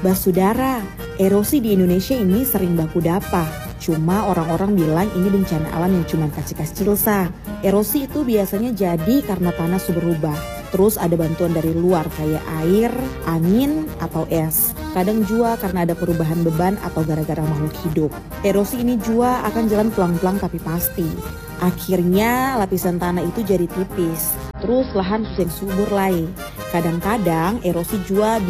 Basudara, erosi di Indonesia ini sering baku dapa. Cuma orang-orang bilang ini bencana alam yang cuma kecil-kecil sah. Erosi itu biasanya jadi karena tanah berubah. Terus ada bantuan dari luar kayak air, angin, atau es. Kadang juga karena ada perubahan beban atau gara-gara makhluk hidup. Erosi ini juga akan jalan pelang-pelang tapi pasti. Akhirnya lapisan tanah itu jadi tipis. Terus lahan susah subur lagi. Kadang-kadang erosi juga